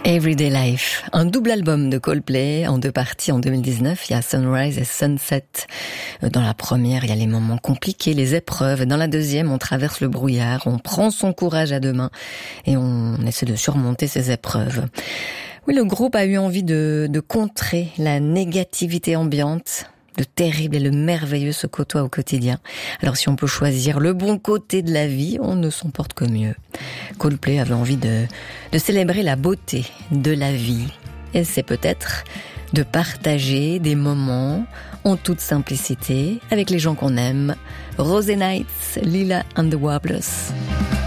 Everyday Life, un double album de Coldplay en 2 parties en 2019. Il y a Sunrise et Sunset. Dans la première, il y a les moments compliqués, les épreuves. Et dans la deuxième, on traverse le brouillard, on prend son courage à deux mains et on essaie de surmonter ces épreuves. Oui, le groupe a eu envie de contrer la négativité ambiante. Le terrible et le merveilleux se côtoient au quotidien. Alors si on peut choisir le bon côté de la vie, on ne s'en porte que mieux. Coldplay avait envie de célébrer la beauté de la vie. Et c'est peut-être de partager des moments en toute simplicité avec les gens qu'on aime. Rose Nights, Lila and the Warblers.